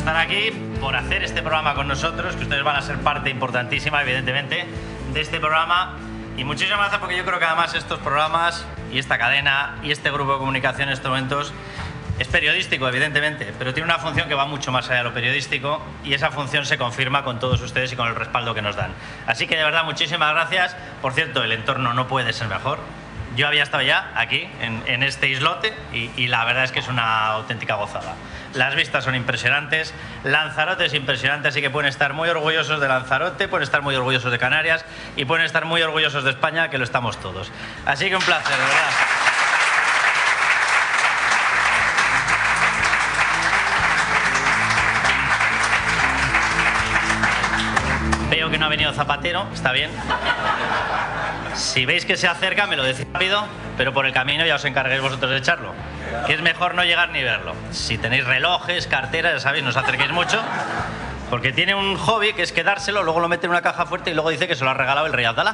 estar aquí, por hacer este programa con nosotros, que ustedes van a ser parte importantísima, evidentemente, de este programa. Y muchísimas gracias, porque yo creo que además estos programas y esta cadena y este grupo de comunicación en estos momentos es periodístico, evidentemente, pero tiene una función que va mucho más allá de lo periodístico, y esa función se confirma con todos ustedes y con el respaldo que nos dan. Así que, de verdad, muchísimas gracias. Por cierto, el entorno no puede ser mejor. Yo había estado ya aquí, en este islote, y la verdad es que es una auténtica gozada. Las vistas son impresionantes, Lanzarote es impresionante, así que pueden estar muy orgullosos de Lanzarote, pueden estar muy orgullosos de Canarias y pueden estar muy orgullosos de España, que lo estamos todos. Así que un placer, de verdad. Veo que no ha venido Zapatero, está bien. Si veis que se acerca, me lo decís rápido, pero por el camino ya os encarguéis vosotros de echarlo. Que es mejor no llegar ni verlo. Si tenéis relojes, carteras, ya sabéis, no os acerquéis mucho, porque tiene un hobby que es quedárselo, luego lo mete en una caja fuerte y luego dice que se lo ha regalado el rey Abdalá.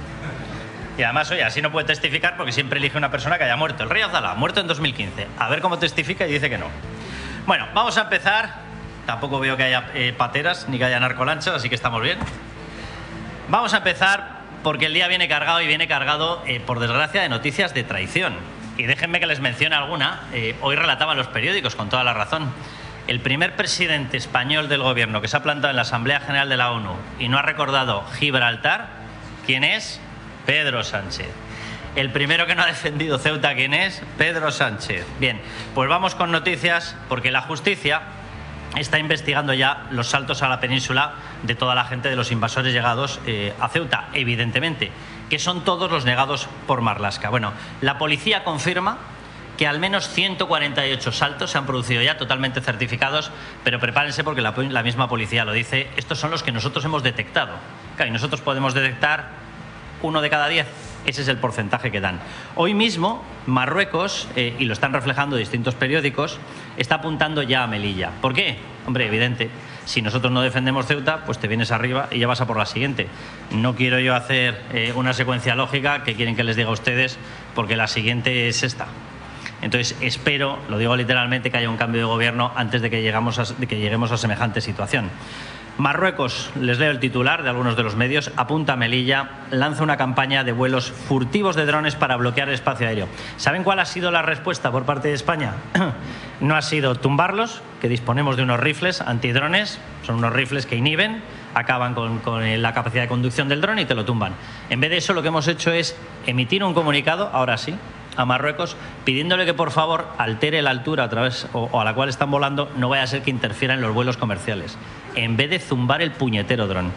Y además, oye, así no puede testificar porque siempre elige una persona que haya muerto. El rey Abdalá, muerto en 2015. A ver cómo testifica y dice que no. Bueno, vamos a empezar. Tampoco veo que haya pateras ni que haya narcolanchas, así que estamos bien. Vamos a empezar porque el día viene cargado, y viene cargado, por desgracia, de noticias de traición. Y déjenme que les mencione alguna. Hoy relataban los periódicos, con toda la razón. El primer presidente español del gobierno que se ha plantado en la Asamblea General de la ONU y no ha recordado Gibraltar, ¿quién es? Pedro Sánchez. El primero que no ha defendido Ceuta, ¿quién es? Pedro Sánchez. Bien, pues vamos con noticias, porque la justicia está investigando ya los saltos a la península de toda la gente de los invasores llegados a Ceuta, evidentemente, que son todos los negados por Marlaska. Bueno, la policía confirma que al menos 148 saltos se han producido ya, totalmente certificados, pero prepárense porque la misma policía lo dice. Estos son los que nosotros hemos detectado. Claro, y nosotros podemos detectar 1 de cada 10. Ese es el porcentaje que dan. Hoy mismo, Marruecos, y lo están reflejando distintos periódicos, está apuntando ya a Melilla. ¿Por qué? Hombre, evidente. Si nosotros no defendemos Ceuta, pues te vienes arriba y ya vas a por la siguiente. No quiero yo hacer una secuencia lógica que quieren que les diga a ustedes, porque la siguiente es esta. Entonces, espero, lo digo literalmente, que haya un cambio de gobierno antes de que lleguemos a semejante situación. Marruecos, les leo el titular de algunos de los medios, apunta a Melilla, lanza una campaña de vuelos furtivos de drones para bloquear el espacio aéreo. ¿Saben cuál ha sido la respuesta por parte de España? No ha sido tumbarlos, que disponemos de unos rifles antidrones, son unos rifles que inhiben, acaban con la capacidad de conducción del dron y te lo tumban. En vez de eso, lo que hemos hecho es emitir un comunicado, ahora sí, a Marruecos, pidiéndole que por favor altere la altura a través o a la cual están volando, no vaya a ser que interfiera en los vuelos comerciales, en vez de zumbar el puñetero dron.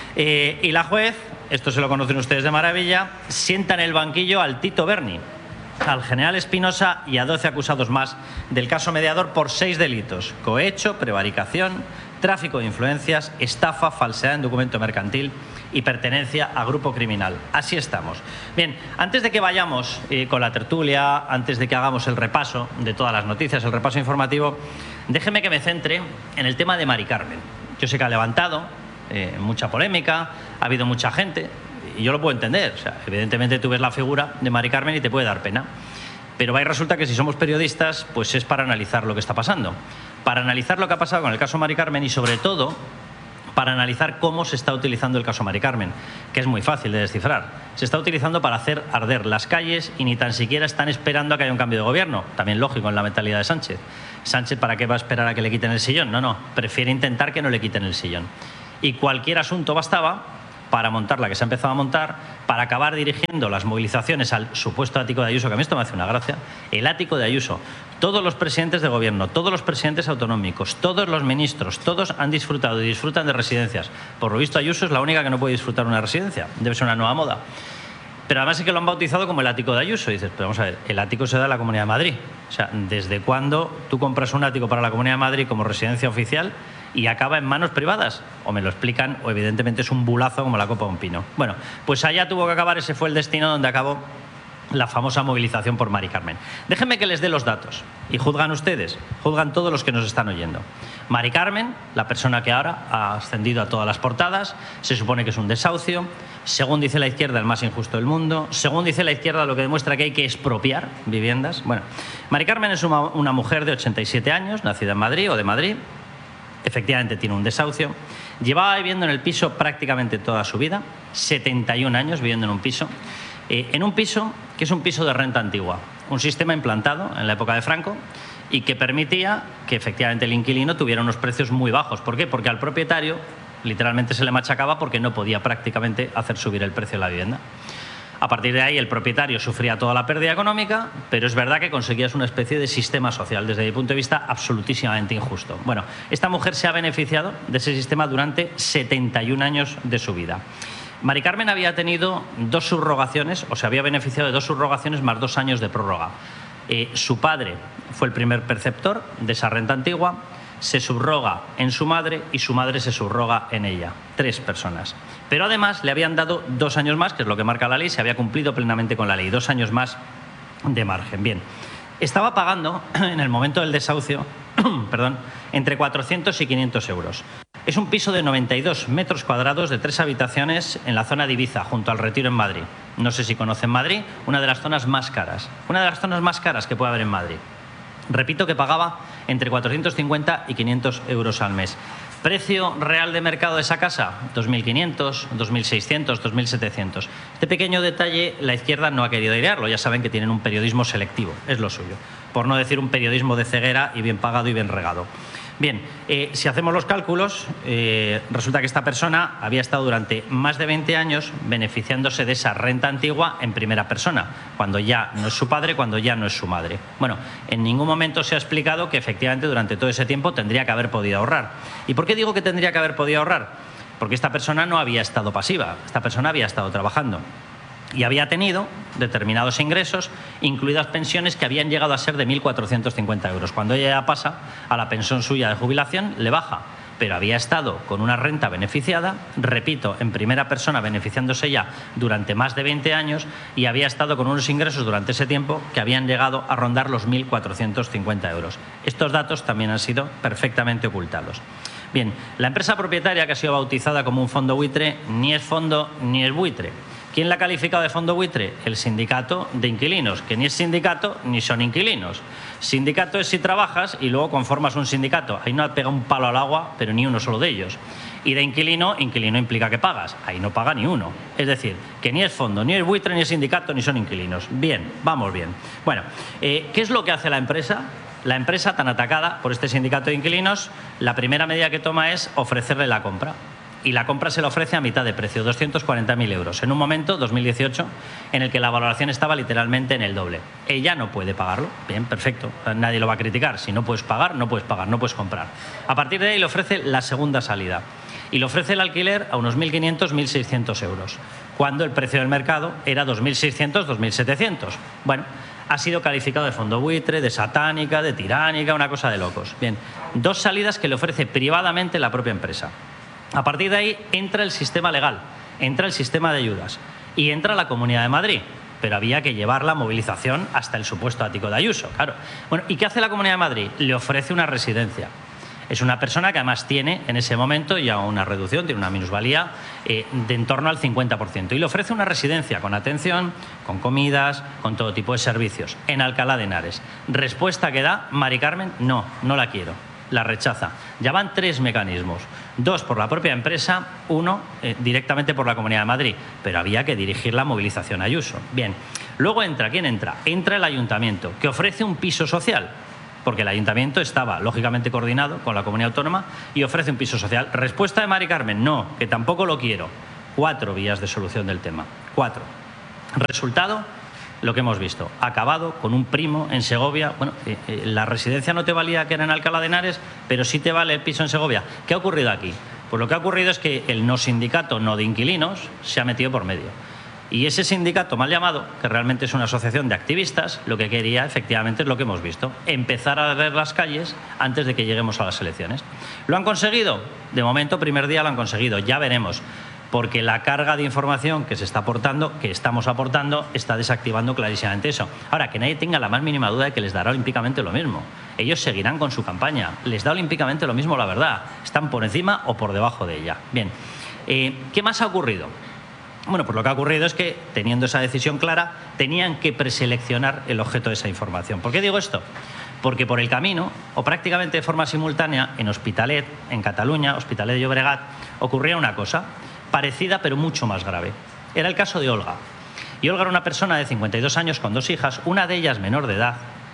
Y la juez, esto se lo conocen ustedes de maravilla, sienta en el banquillo al Tito Berni, al general Espinosa y a 12 acusados más del caso Mediador por 6 delitos: cohecho, prevaricación, tráfico de influencias, estafa, falsedad en documento mercantil y pertenencia a grupo criminal. Así estamos. Bien, antes de que vayamos con la tertulia, antes de que hagamos el repaso de todas las noticias, el repaso informativo, déjeme que me centre en el tema de Mari Carmen. Yo sé que ha levantado mucha polémica, ha habido mucha gente, y yo lo puedo entender. O sea, evidentemente tú ves la figura de Mari Carmen y te puede dar pena. Pero ahí resulta que si somos periodistas, pues es para analizar lo que está pasando. Para analizar lo que ha pasado con el caso Mari Carmen y, sobre todo, para analizar cómo se está utilizando el caso Mari Carmen, que es muy fácil de descifrar. Se está utilizando para hacer arder las calles y ni tan siquiera están esperando a que haya un cambio de gobierno. También lógico en la mentalidad de Sánchez. Sánchez, ¿para qué va a esperar a que le quiten el sillón? No, prefiere intentar que no le quiten el sillón. Y cualquier asunto bastaba para montar la que se ha empezado a montar, para acabar dirigiendo las movilizaciones al supuesto ático de Ayuso, que a mí esto me hace una gracia, el ático de Ayuso. Todos los presidentes de gobierno, todos los presidentes autonómicos, todos los ministros, todos han disfrutado y disfrutan de residencias. Por lo visto, Ayuso es la única que no puede disfrutar una residencia. Debe ser una nueva moda. Pero además es que lo han bautizado como el ático de Ayuso. Y dices, pero vamos a ver, el ático se da en la Comunidad de Madrid. O sea, ¿desde cuándo tú compras un ático para la Comunidad de Madrid como residencia oficial y acaba en manos privadas? O me lo explican, o evidentemente es un bulazo como la copa de un pino. Bueno, pues allá tuvo que acabar, ese fue el destino donde acabó la famosa movilización por Mari Carmen. Déjenme que les dé los datos y juzgan ustedes, juzgan todos los que nos están oyendo. Mari Carmen, la persona que ahora ha ascendido a todas las portadas, se supone que es un desahucio. Según dice la izquierda, el más injusto del mundo. Según dice la izquierda, lo que demuestra que hay que expropiar viviendas. Bueno, Mari Carmen es una mujer de 87 años, nacida en Madrid o de Madrid. efectivamente tiene un desahucio. Llevaba viviendo en el piso prácticamente toda su vida, 71 años viviendo en un piso que es un piso de renta antigua, un sistema implantado en la época de Franco y que permitía que efectivamente el inquilino tuviera unos precios muy bajos. ¿Por qué? Porque al propietario literalmente se le machacaba porque no podía prácticamente hacer subir el precio de la vivienda. A partir de ahí el propietario sufría toda la pérdida económica, pero es verdad que conseguías una especie de sistema social, desde mi punto de vista absolutísimamente injusto. Bueno, esta mujer se ha beneficiado de ese sistema durante 71 años de su vida. Mari Carmen había tenido 2 subrogaciones, o se había beneficiado de 2 subrogaciones más 2 años de prórroga. Su padre fue el primer perceptor de esa renta antigua, se subroga en su madre y su madre se subroga en ella. 3 personas. Pero además le habían dado 2 años más, que es lo que marca la ley, se había cumplido plenamente con la ley, 2 años más de margen. Bien, estaba pagando en el momento del desahucio entre 400 y 500 euros. Es un piso de 92 metros cuadrados de 3 habitaciones en la zona de Ibiza, junto al Retiro en Madrid. No sé si conocen Madrid, una de las zonas más caras. Una de las zonas más caras que puede haber en Madrid. Repito que pagaba entre 450 y 500 euros al mes. Precio real de mercado de esa casa, 2.500, 2.600, 2.700. Este pequeño detalle la izquierda no ha querido airearlo. Ya saben que tienen un periodismo selectivo, es lo suyo. Por no decir un periodismo de ceguera y bien pagado y bien regado. Bien, si hacemos los cálculos, resulta que esta persona había estado durante más de 20 años beneficiándose de esa renta antigua en primera persona, cuando ya no es su padre, cuando ya no es su madre. Bueno, en ningún momento se ha explicado que efectivamente durante todo ese tiempo tendría que haber podido ahorrar. ¿Y por qué digo que tendría que haber podido ahorrar? Porque esta persona no había estado pasiva, esta persona había estado trabajando. Y había tenido determinados ingresos, incluidas pensiones que habían llegado a ser de 1.450 euros. Cuando ella ya pasa a la pensión suya de jubilación, le baja. Pero había estado con una renta beneficiada, repito, en primera persona beneficiándose ya durante más de 20 años y había estado con unos ingresos durante ese tiempo que habían llegado a rondar los 1.450 euros. Estos datos también han sido perfectamente ocultados. Bien, la empresa propietaria que ha sido bautizada como un fondo buitre ni es fondo ni es buitre. ¿Quién la ha calificado de fondo buitre? El sindicato de inquilinos, que ni es sindicato ni son inquilinos. Sindicato es si trabajas y luego conformas un sindicato. Ahí no ha pegado un palo al agua, pero ni uno solo de ellos. Y de inquilino, inquilino implica que pagas. Ahí no paga ni uno. Es decir, que ni es fondo, ni es buitre, ni es sindicato, ni son inquilinos. Bien, vamos bien. Bueno, ¿qué es lo que hace la empresa? La empresa, tan atacada por este sindicato de inquilinos, la primera medida que toma es ofrecerle la compra. Y la compra se la ofrece a mitad de precio, 240.000 euros, en un momento, 2018, en el que la valoración estaba literalmente en el doble. Ella no puede pagarlo. Bien, perfecto, nadie lo va a criticar. Si no puedes pagar, no puedes pagar, no puedes comprar. A partir de ahí le ofrece la segunda salida. Y le ofrece el alquiler a unos 1.500, 1.600 euros, cuando el precio del mercado era 2.600, 2.700. Bueno, ha sido calificado de fondo buitre, de satánica, de tiránica, una cosa de locos. Bien, 2 salidas que le ofrece privadamente la propia empresa. A partir de ahí entra el sistema legal, entra el sistema de ayudas y entra la Comunidad de Madrid. Pero había que llevar la movilización hasta el supuesto ático de Ayuso, claro. Bueno, ¿y qué hace la Comunidad de Madrid? Le ofrece una residencia. Es una persona que además tiene en ese momento ya una reducción, tiene una minusvalía de en torno al 50%. Y le ofrece una residencia con atención, con comidas, con todo tipo de servicios, en Alcalá de Henares. Respuesta que da Mari Carmen: no, no la quiero. La rechaza. Ya van 3 mecanismos. 2 por la propia empresa, 1 directamente por la Comunidad de Madrid. Pero había que dirigir la movilización a Ayuso. Bien. Luego entra, ¿quién entra? Entra el Ayuntamiento, que ofrece un piso social. Porque el Ayuntamiento estaba, lógicamente, coordinado con la Comunidad Autónoma y ofrece un piso social. Respuesta de Mari Carmen: no, que tampoco lo quiero. 4 vías de solución del tema. 4. Resultado: lo que hemos visto, acabado con un primo en Segovia. Bueno, la residencia no te valía, que era en Alcalá de Henares, pero sí te vale el piso en Segovia. ¿Qué ha ocurrido aquí? Pues lo que ha ocurrido es que el no sindicato, no de inquilinos, se ha metido por medio. Y ese sindicato mal llamado, que realmente es una asociación de activistas, lo que quería efectivamente es lo que hemos visto: empezar a ver las calles antes de que lleguemos a las elecciones. ¿Lo han conseguido? De momento, primer día lo han conseguido. Ya veremos. Porque la carga de información que se está aportando, que estamos aportando, está desactivando clarísimamente eso. Ahora, que nadie tenga la más mínima duda de que les dará olímpicamente lo mismo. Ellos seguirán con su campaña. Les da olímpicamente lo mismo, la verdad. Están por encima o por debajo de ella. Bien, ¿qué más ha ocurrido? Bueno, pues lo que ha ocurrido es que, teniendo esa decisión clara, tenían que preseleccionar el objeto de esa información. ¿Por qué digo esto? Porque por el camino, o prácticamente de forma simultánea, en Hospitalet, en Cataluña, Hospitalet de Llobregat, ocurría una cosa parecida pero mucho más grave. Era el caso de Olga. Y Olga era una persona de 52 años con 2 hijas, una de ellas menor de edad,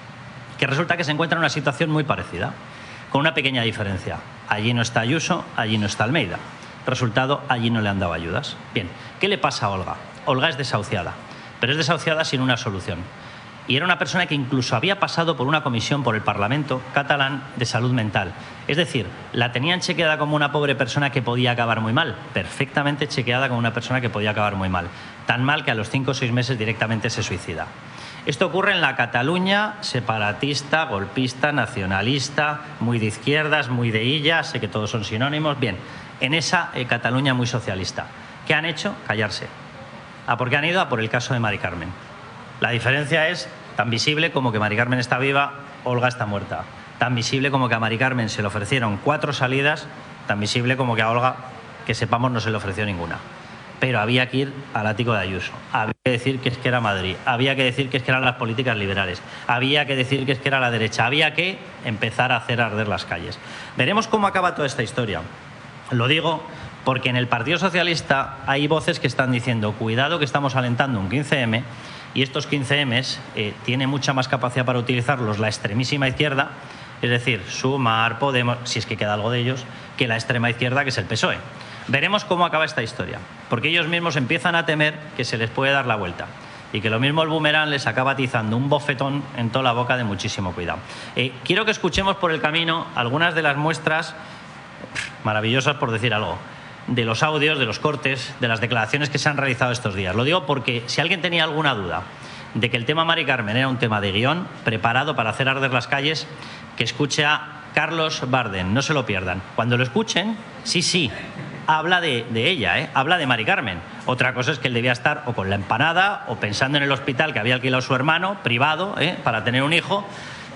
que resulta que se encuentra en una situación muy parecida, con una pequeña diferencia. Allí no está Ayuso, allí no está Almeida. Resultado, allí no le han dado ayudas. Bien, ¿qué le pasa a Olga? Olga es desahuciada, pero es desahuciada sin una solución. Y era una persona que incluso había pasado por una comisión por el Parlamento catalán de salud mental. Es decir, la tenían chequeada como una pobre persona que podía acabar muy mal, perfectamente chequeada como una persona que podía acabar muy mal. Tan mal que a los 5 o 6 meses directamente se suicida. Esto ocurre en la Cataluña separatista, golpista, nacionalista, muy de izquierdas, muy de illa, sé que todos son sinónimos. Bien, en esa Cataluña muy socialista. ¿Qué han hecho? Callarse. ¿A por qué han ido? A por el caso de Mari Carmen. La diferencia es tan visible como que Mari Carmen está viva, Olga está muerta. Tan visible como que a Mari Carmen se le ofrecieron 4 salidas, tan visible como que a Olga, que sepamos, no se le ofreció ninguna. Pero había que ir al ático de Ayuso. Había que decir que es que era Madrid. Había que decir que es que eran las políticas liberales. Había que decir que es que era la derecha. Había que empezar a hacer arder las calles. Veremos cómo acaba toda esta historia. Lo digo porque en el Partido Socialista hay voces que están diciendo cuidado que estamos alentando un 15M y estos 15Ms tiene mucha más capacidad para utilizarlos la extremísima izquierda, es decir, Sumar, Podemos, si es que queda algo de ellos, que la extrema izquierda, que es el PSOE. Veremos cómo acaba esta historia, porque ellos mismos empiezan a temer que se les puede dar la vuelta y que lo mismo el boomerang les acaba atizando un bofetón en toda la boca de muchísimo cuidado. Quiero que escuchemos por el camino algunas de las muestras maravillosas, por decir algo, de los audios, de los cortes, de las declaraciones que se han realizado estos días. Lo digo porque si alguien tenía alguna duda de que el tema Mari Carmen era un tema de guión preparado para hacer arder las calles, que escuche a Carlos Bardén, no se lo pierdan. Cuando lo escuchen, sí, habla de ella, habla de Mari Carmen. Otra cosa es que él debía estar o con la empanada o pensando en el hospital que había alquilado su hermano, privado, para tener un hijo,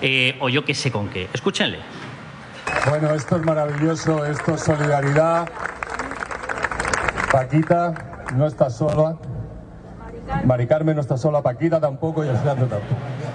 o yo qué sé con qué. Escúchenle. Bueno, esto es maravilloso, esto es solidaridad. Paquita no está sola, Mari Carmen no está sola, Paquita tampoco y Alejandro tampoco.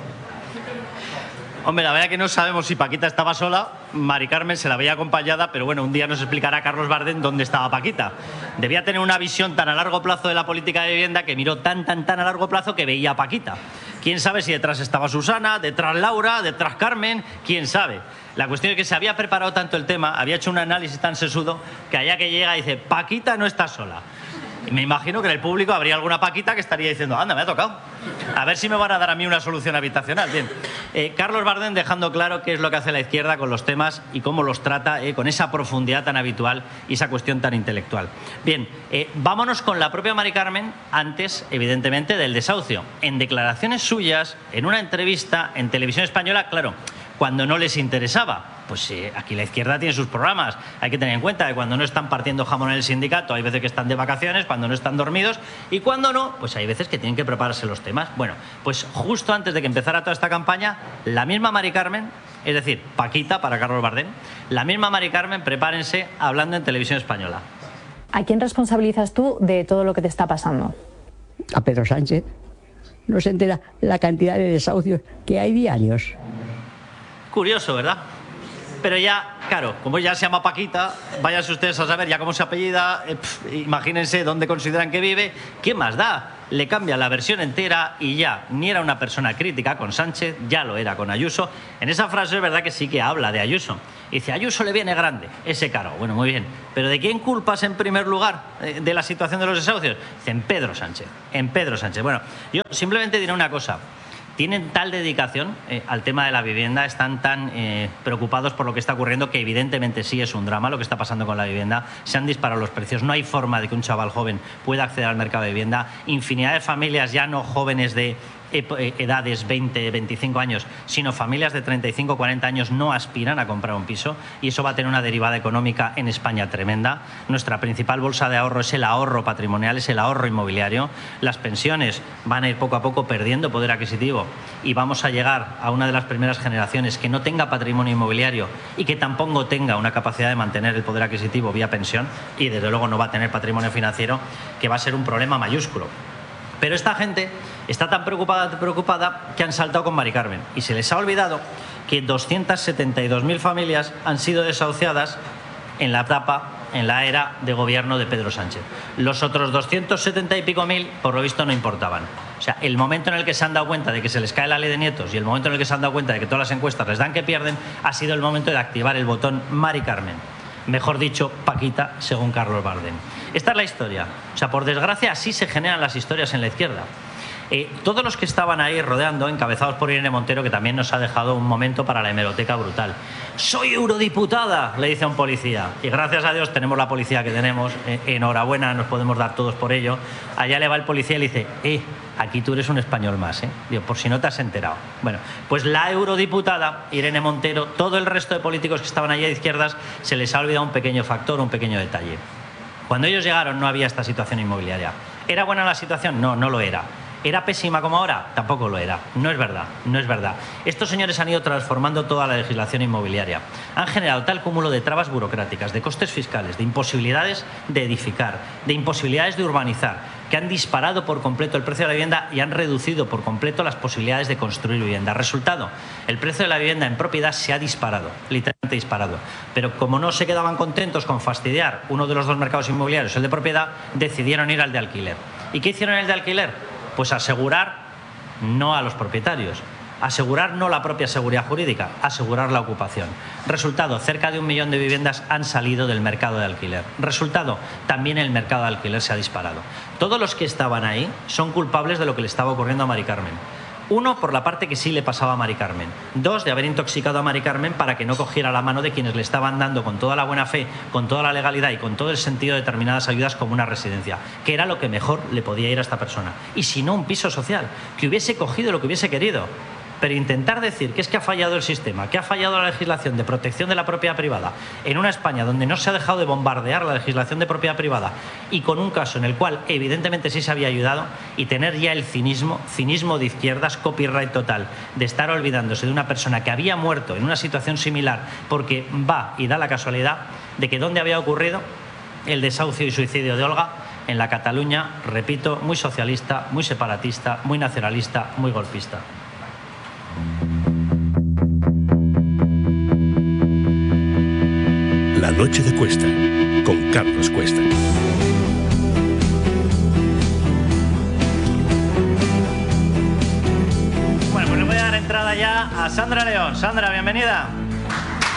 Hombre, la verdad que no sabemos si Paquita estaba sola, Mari Carmen se la veía acompañada, pero bueno, un día nos explicará Carlos Bardén dónde estaba Paquita. Debía tener una visión tan a largo plazo de la política de vivienda que miró tan a largo plazo que veía a Paquita. ¿Quién sabe si detrás estaba Susana, detrás Laura, detrás Carmen? ¿Quién sabe? La cuestión es que se había preparado tanto el tema, había hecho un análisis tan sesudo, que allá que llega dice, Paquita no está sola. Y me imagino que en el público habría alguna Paquita que estaría diciendo, anda, me ha tocado. A ver si me van a dar a mí una solución habitacional. Bien, Carlos Bardén dejando claro qué es lo que hace la izquierda con los temas y cómo los trata con esa profundidad tan habitual y esa cuestión tan intelectual. Bien, vámonos con la propia Mari Carmen antes, evidentemente, del desahucio. En declaraciones suyas, en una entrevista en Televisión Española, claro, cuando no les interesaba. Pues aquí la izquierda tiene sus programas. Hay que tener en cuenta que cuando no están partiendo jamón en el sindicato, hay veces que están de vacaciones, cuando no están dormidos, y cuando no, pues hay veces que tienen que prepararse los temas. Bueno, pues justo antes de que empezara toda esta campaña, la misma Mari Carmen, es decir, Paquita para Carlos Bardén, la misma Mari Carmen, prepárense, hablando en Televisión Española. ¿A quién responsabilizas tú de todo lo que te está pasando? A Pedro Sánchez. No se entera la cantidad de desahucios que hay diarios. Curioso, ¿verdad? Pero ya, claro, como ya se llama Paquita, váyanse ustedes a saber ya cómo se apellida, imagínense dónde consideran que vive, ¿qué más da? Le cambia la versión entera y ya, ni era una persona crítica con Sánchez, ya lo era con Ayuso. En esa frase es verdad que sí que habla de Ayuso. Dice, Ayuso le viene grande ese cargo. Bueno, muy bien. ¿Pero de quién culpas en primer lugar de la situación de los desahucios? Dice, en Pedro Sánchez. En Pedro Sánchez. Bueno, yo simplemente diré una cosa. Tienen tal dedicación al tema de la vivienda, están tan preocupados por lo que está ocurriendo, que evidentemente sí es un drama lo que está pasando con la vivienda. Se han disparado los precios, no hay forma de que un chaval joven pueda acceder al mercado de vivienda. Infinidad de familias, ya no jóvenes de edades 20, 25 años, sino familias de 35, 40 años no aspiran a comprar un piso y eso va a tener una derivada económica en España tremenda. Nuestra principal bolsa de ahorro es el ahorro patrimonial, es el ahorro inmobiliario. Las pensiones van a ir poco a poco perdiendo poder adquisitivo y vamos a llegar a una de las primeras generaciones que no tenga patrimonio inmobiliario y que tampoco tenga una capacidad de mantener el poder adquisitivo vía pensión y desde luego no va a tener patrimonio financiero, que va a ser un problema mayúsculo. Pero esta gente está tan preocupada que han saltado con Mari Carmen y se les ha olvidado que 272.000 familias han sido desahuciadas en la era de gobierno de Pedro Sánchez. Los otros 270 y pico mil, por lo visto, no importaban. O sea, el momento en el que se han dado cuenta de que se les cae la ley de nietos y el momento en el que se han dado cuenta de que todas las encuestas les dan que pierden, ha sido el momento de activar el botón Mari Carmen. Mejor dicho, Paquita, según Carlos Bardem. Esta es la historia. O sea, por desgracia, así se generan las historias en la izquierda. Todos los que estaban ahí rodeando, encabezados por Irene Montero, que también nos ha dejado un momento para la hemeroteca brutal. ¡Soy eurodiputada!, le dice a un policía. Y gracias a Dios tenemos la policía que tenemos. Enhorabuena, nos podemos dar todos por ello. Allá le va el policía y le dice, aquí tú eres un español más, Digo, por si no te has enterado. Bueno, pues la eurodiputada Irene Montero, todo el resto de políticos que estaban allí de izquierdas, se les ha olvidado un pequeño factor, un pequeño detalle. Cuando ellos llegaron no había esta situación inmobiliaria. ¿Era buena la situación? No, no lo era. ¿Era pésima como ahora? Tampoco lo era. No es verdad, no es verdad. Estos señores han ido transformando toda la legislación inmobiliaria. Han generado tal cúmulo de trabas burocráticas, de costes fiscales, de imposibilidades de edificar, de imposibilidades de urbanizar, que han disparado por completo el precio de la vivienda y han reducido por completo las posibilidades de construir vivienda. Resultado, el precio de la vivienda en propiedad se ha disparado, literalmente disparado. Pero como no se quedaban contentos con fastidiar uno de los dos mercados inmobiliarios, el de propiedad, decidieron ir al de alquiler. ¿Y qué hicieron en el de alquiler? Pues asegurar no a los propietarios, asegurar no la propia seguridad jurídica, asegurar la ocupación. Resultado, cerca de 1 millón de viviendas han salido del mercado de alquiler. Resultado, también el mercado de alquiler se ha disparado. Todos los que estaban ahí son culpables de lo que le estaba ocurriendo a Mari Carmen. Uno, por la parte que sí le pasaba a Mari Carmen. Dos, de haber intoxicado a Mari Carmen para que no cogiera la mano de quienes le estaban dando con toda la buena fe, con toda la legalidad y con todo el sentido de determinadas ayudas como una residencia, que era lo que mejor le podía ir a esta persona. Y si no, un piso social, que hubiese cogido lo que hubiese querido. Pero intentar decir que es que ha fallado el sistema, que ha fallado la legislación de protección de la propiedad privada, en una España donde no se ha dejado de bombardear la legislación de propiedad privada y con un caso en el cual evidentemente sí se había ayudado, y tener ya el cinismo de izquierdas, copyright total, de estar olvidándose de una persona que había muerto en una situación similar porque va y da la casualidad de que ¿dónde había ocurrido el desahucio y suicidio de Olga? En la Cataluña, repito, muy socialista, muy separatista, muy nacionalista, muy golpista. La noche de Cuesta, con Carlos Cuesta. Bueno, pues le voy a dar entrada ya a Sandra León. Sandra, bienvenida.